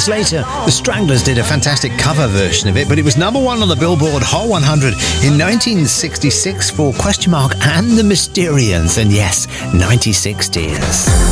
years later, the Stranglers did a fantastic cover version of it, but it was number one on the Billboard Hot 100 in 1966 for Question Mark and the Mysterians, and yes, 96 Tears.